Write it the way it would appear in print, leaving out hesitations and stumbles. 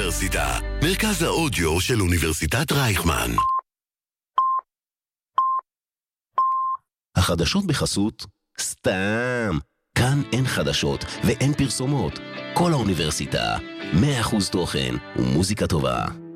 האוניברסיטה, מרכז האודיו של אוניברסיטת רייכמן. החדשות בחסות סתם. כאן אין חדשות ואין פרסומות. כל האוניברסיטה, 100% תוכן ומוזיקה טובה.